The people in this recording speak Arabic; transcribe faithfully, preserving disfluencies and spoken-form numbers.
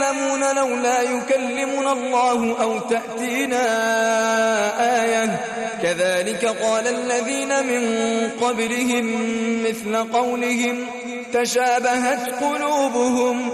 يعلمون لولا يكلمنا الله أو تأتينا آية كذلك قال الذين من قبلهم مثل قولهم تشابهت قلوبهم